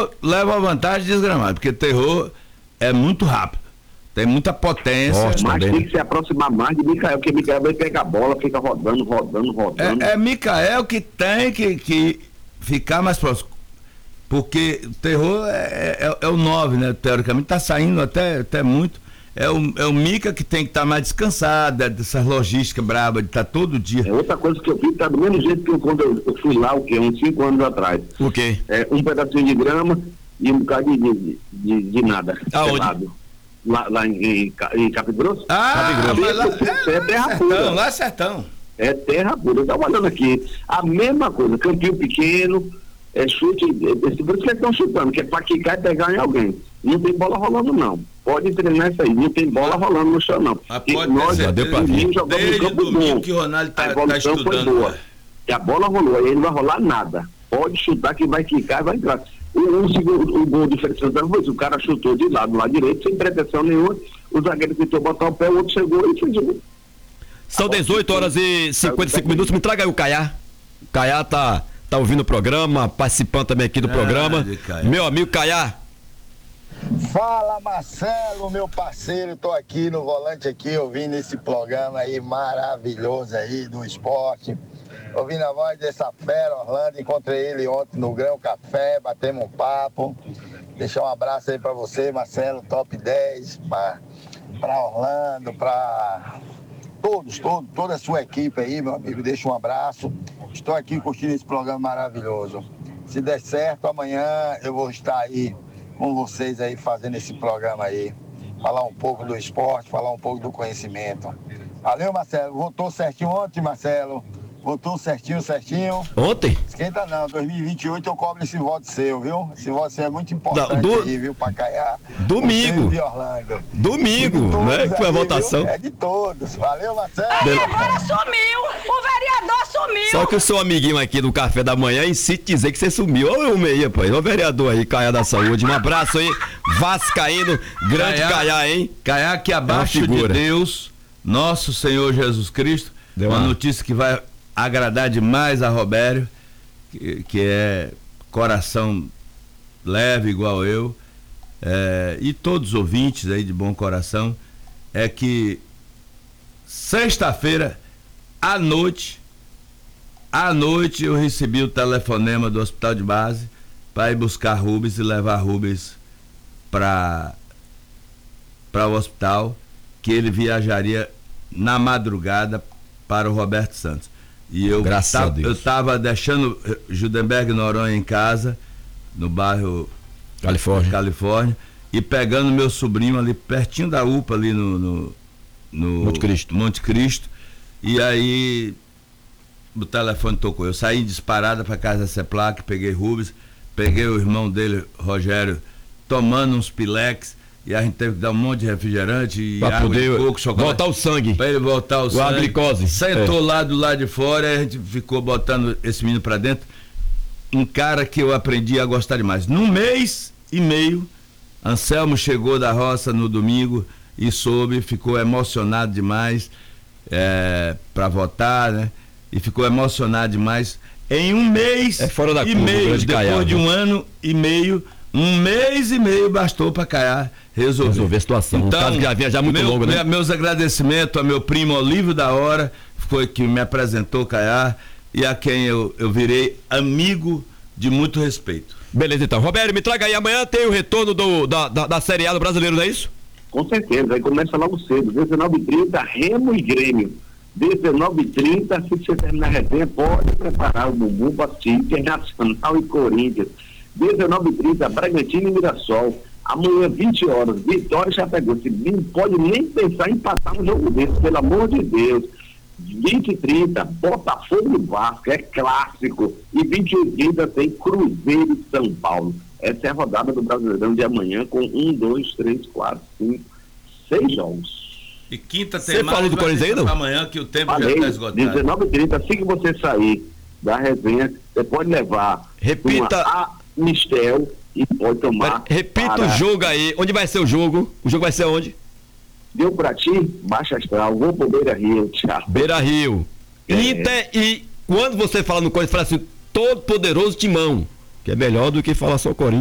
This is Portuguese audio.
Terror leva vantagem desgramado, porque Terror é muito rápido. Tem muita potência. Mas também, tem que se aproximar mais de Micael, porque Micael vai pegar a bola, fica rodando. É Micael que tem que ficar mais próximo. Porque o Terror é o 9, né? Teoricamente tá saindo até muito. É o Mica que tem que estar mais descansado dessa logística braba de estar todo dia. É outra coisa que eu fiz, tá do mesmo jeito que quando eu fui lá, uns 5 anos atrás. O quê? Um pedacinho de grama e um bocado de nada. Aonde? Lá em Capim Grosso. Mas lá é terra pura. Lá é sertão. É terra pura. Eu estava olhando aqui. A mesma coisa, campinho pequeno, chute, por isso que eles estão chutando, que é para quicar e pegar em alguém. Não tem bola rolando, não. Pode treinar isso aí, não tem bola rolando no chão, não. Nós deu pra ver. Desde o domingo que o Ronaldo tá estudando. Boa. E a bola rolou, aí não vai rolar nada. Pode chutar que vai quicar e vai entrar. O gol de Félix Santana foi isso, o cara chutou de lado direito, sem pretensão nenhuma, o zagueiro tentou botar o pé, o outro chegou e fez o... São 18 horas e 55 minutos, me traga aí o Caiá. O Caiá tá ouvindo o programa, participando também aqui do programa. Meu amigo Caiá. Fala, Marcelo, meu parceiro, tô aqui no volante aqui, ouvindo esse programa aí maravilhoso aí do esporte. Ouvindo a voz dessa fera, Orlando, encontrei ele ontem no Grão Café, batemos um papo. Deixar um abraço aí pra você, Marcelo, top 10, pra Orlando, pra toda a sua equipe aí, meu amigo, deixa um abraço. Estou aqui curtindo esse programa maravilhoso. Se der certo, amanhã eu vou estar aí com vocês aí fazendo esse programa aí. Falar um pouco do esporte, falar um pouco do conhecimento. Valeu, Marcelo. Votou certinho ontem, Marcelo. Votou certinho. Ontem? Esquenta não, 2028 eu cobro esse voto seu, viu? Esse voto seu é muito importante aí, viu, pra Caiá. Domingo. De Orlando. Domingo, né? Que foi a votação. Viu? É de todos. Valeu, Marcelo. Agora sumiu, o vereador sumiu. Só que o seu amiguinho aqui do Café da Manhã insiste em dizer que você sumiu. Ô, meia, pô. Ô, vereador aí, Caiá da Saúde. Um abraço aí, vascaíno, grande Caiá, hein? Caiá que abaixo de Deus, nosso Senhor Jesus Cristo, uma notícia que vai agradar demais a Robério, que é coração leve igual eu, e todos os ouvintes aí de bom coração, é que sexta-feira à noite eu recebi o telefonema do hospital de base para ir buscar Rubens e levar Rubens para o hospital, que ele viajaria na madrugada para o Roberto Santos. E eu estava deixando Judenberg Noronha em casa, no bairro Califórnia, e pegando meu sobrinho ali pertinho da UPA, ali no Monte Cristo. E aí o telefone tocou. Eu saí disparada para casa da CEPLAC, peguei Rubens, peguei o irmão dele, Rogério, tomando uns Pilex. E a gente teve que dar um monte de refrigerante e pra água poder de coco, chocolate. voltar o sangue. Pra ele voltar o sangue. A glicose. Sentou lá do lado de fora e a gente ficou botando esse menino pra dentro. Um cara que eu aprendi a gostar demais. Num mês e meio, Anselmo chegou da roça no domingo e ficou emocionado demais pra votar, né? E ficou emocionado demais. Em um mês e meio, depois de um ano e meio, um mês e meio bastou para Caiá resolver a situação. Então, um caso que já vinha já muito longo, né? Meus agradecimentos ao meu primo Olívio da Hora, foi que me apresentou Caiá, e a quem eu virei amigo de muito respeito. Beleza, então. Roberto, me traga aí, amanhã tem o retorno da Série A do Brasileiro, não é isso? Com certeza, aí começa logo cedo, 19h30, Remo e Grêmio. 19h30, se você terminar a resenha, pode preparar o bumbum para assistir Internacional e Corinthians. 19h30, Bragantino e Mirassol. Amanhã, 20 horas, Vitória e Chapecoense. Não pode nem pensar em empatar um jogo desse, pelo amor de Deus. 20h30, Botafogo e Vasco, é clássico. E 21h30 tem Cruzeiro e São Paulo. Essa é a rodada do Brasileirão de amanhã, com 1, 2, 3, 4, 5, 6 jogos. E quinta tem você mais. Falou do Corinthians ainda? Amanhã que o tempo já está esgotado. 19h30, assim que você sair da resenha, você pode levar uma Mistel e pode tomar. Repita o jogo aí. Onde vai ser o jogo? O jogo vai ser onde? Deu pra ti? Baixa Astral. Vou pro Beira Rio. Tchau. Beira Rio. Inter, e quando você fala no Corinthians, fala assim, todo poderoso Timão. Que é melhor do que falar só Corinthians.